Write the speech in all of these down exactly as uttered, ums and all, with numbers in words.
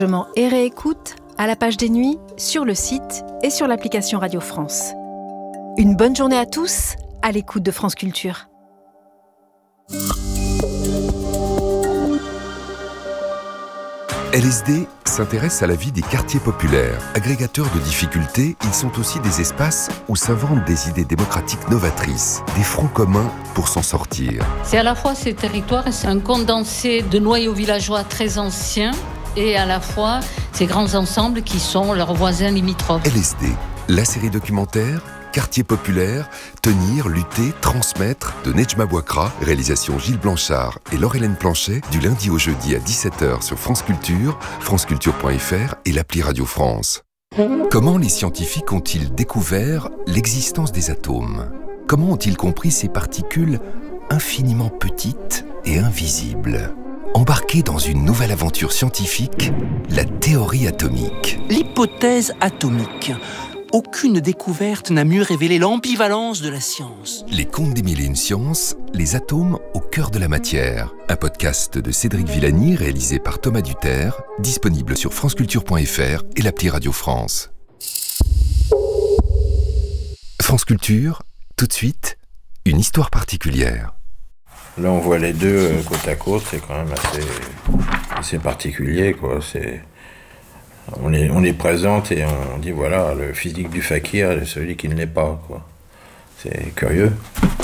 Et réécoute à la page des nuits, sur le site et sur l'application Radio France. Une bonne journée à tous, à l'écoute de France Culture. L S D s'intéresse à la vie des quartiers populaires. Agrégateurs de difficultés, ils sont aussi des espaces où s'inventent des idées démocratiques novatrices, des fronts communs pour s'en sortir. C'est à la fois ces territoires, c'est un condensé de noyaux villageois très anciens, et à la fois ces grands ensembles qui sont leurs voisins limitrophes. L S D, la série documentaire Quartier populaire, tenir, lutter, transmettre de Nejma Bouakra, réalisation Gilles Blanchard et Laure-Hélène Planchet, du lundi au jeudi à dix-sept heures sur France Culture, franceculture point f r et l'appli Radio France. Comment les scientifiques ont-ils découvert l'existence des atomes ? Comment ont-ils compris ces particules infiniment petites et invisibles ? Embarqués dans une nouvelle aventure scientifique, la théorie atomique. L'hypothèse atomique. Aucune découverte n'a mieux révélé l'ambivalence de la science. Les contes des mille et une sciences, les atomes au cœur de la matière. Un podcast de Cédric Villani réalisé par Thomas Duterre, disponible sur franceculture point f r et l'appli Radio France. France Culture, tout de suite, une histoire particulière. Là, on voit les deux euh, côte à côte, c'est quand même assez, assez particulier, quoi. C'est... On les, on les présente et on dit voilà, le physique du fakir est celui qui ne l'est pas, quoi. C'est curieux.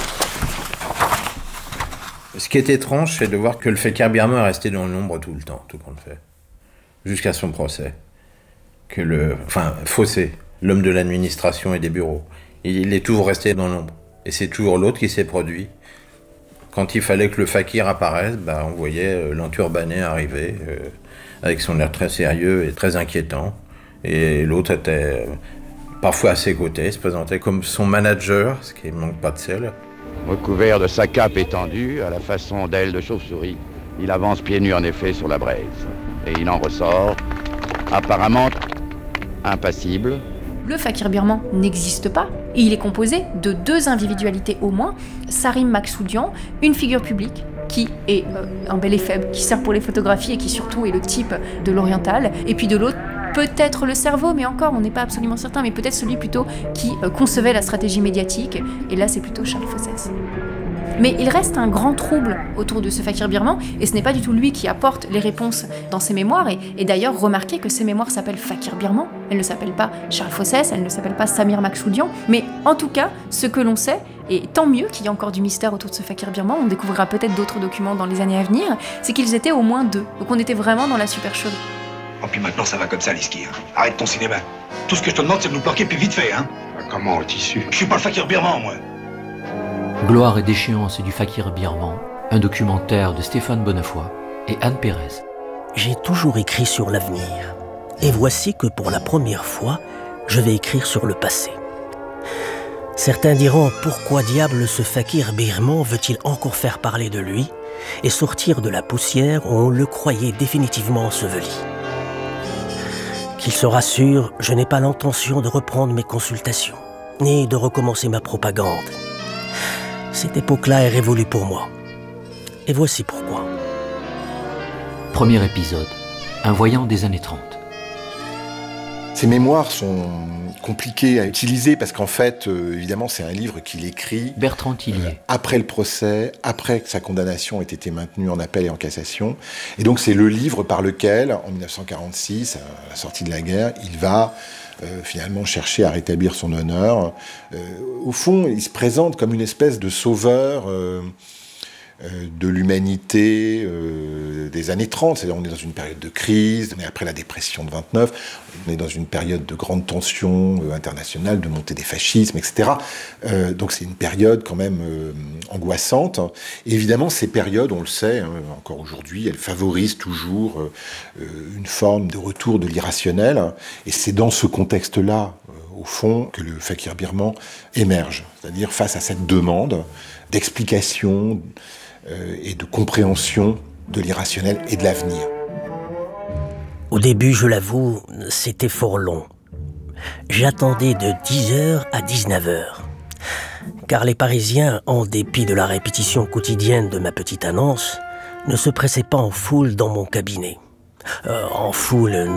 Ce qui est étrange, c'est de voir que le fakir birman est resté dans l'ombre tout le temps, tout compte fait. Jusqu'à son procès. Que le, enfin, Fossé, l'homme de l'administration et des bureaux, il est toujours resté dans l'ombre. Et c'est toujours l'autre qui s'est produit. Quand il fallait que le fakir apparaisse, bah, on voyait l'enturbané arriver, euh, avec son air très sérieux et très inquiétant. Et l'autre était euh, parfois à ses côtés, se présentait comme son manager, ce qui ne manque pas de sel. Recouvert de sa cape étendue, à la façon d'aile de chauve-souris, il avance pieds nus en effet sur la braise. Et il en ressort, apparemment impassible. Le fakir birman n'existe pas, et il est composé de deux individualités au moins, Sarim Maksoudian, une figure publique, qui est euh, un bel et faible, qui sert pour les photographies et qui surtout est le type de l'oriental, et puis de l'autre, peut-être le cerveau, mais encore, on n'est pas absolument certain, mais peut-être celui plutôt qui euh, concevait la stratégie médiatique, et là c'est plutôt Charles Fossès. Mais il reste un grand trouble autour de ce fakir birman, et ce n'est pas du tout lui qui apporte les réponses dans ses mémoires, et, et d'ailleurs, remarquez que ses mémoires s'appellent Fakir birman, elles ne s'appellent pas Charles Fossès, elles ne s'appellent pas Samir Maksoudian, mais en tout cas, ce que l'on sait, et tant mieux qu'il y ait encore du mystère autour de ce fakir birman, on découvrira peut-être d'autres documents dans les années à venir, c'est qu'ils étaient au moins deux, donc on était vraiment dans la supercherie. Oh, puis maintenant ça va comme ça, Liski. Hein. Arrête ton cinéma. Tout ce que je te demande, c'est de nous planquer, puis vite fait, hein. Comment, au tissu ? Je suis pas le fakir birman, moi. Gloire et déchéance du fakir birman, un documentaire de Stéphane Bonnefoy et Anne Pérez. J'ai toujours écrit sur l'avenir. Et voici que pour la première fois, je vais écrire sur le passé. Certains diront pourquoi diable ce fakir birman veut-il encore faire parler de lui et sortir de la poussière où on le croyait définitivement enseveli. Qu'il se rassure, je n'ai pas l'intention de reprendre mes consultations, ni de recommencer ma propagande. Cette époque-là est révolue pour moi. Et voici pourquoi. Premier épisode, un voyant des années trente. Ces mémoires sont compliquées à utiliser parce qu'en fait, euh, évidemment, c'est un livre qu'il écrit Bertrand Tillier. Euh, après le procès, après que sa condamnation ait été maintenue en appel et en cassation. Et donc, c'est le livre par lequel, en dix-neuf cent quarante-six, à la sortie de la guerre, il va euh, finalement chercher à rétablir son honneur. Euh, au fond, il se présente comme une espèce de sauveur euh, euh, de l'humanité euh, des années trente. C'est-à-dire, on est dans une période de crise, on est après la dépression de vingt-neuf, on est dans une période de grande tension euh, internationale, de montée des fascismes, et cetera. Euh, donc c'est une période quand même euh, angoissante. Et évidemment, ces périodes, on le sait, hein, encore aujourd'hui, elles favorisent toujours euh, une forme de retour de l'irrationnel. Et c'est dans ce contexte-là, euh, au fond, que le fakir birman émerge. C'est-à-dire face à cette demande d'explication euh, et de compréhension de l'irrationnel et de l'avenir. Au début, je l'avoue, c'était fort long. J'attendais de dix heures à dix-neuf heures. Car les Parisiens, en dépit de la répétition quotidienne de ma petite annonce, ne se pressaient pas en foule dans mon cabinet. euh, en foule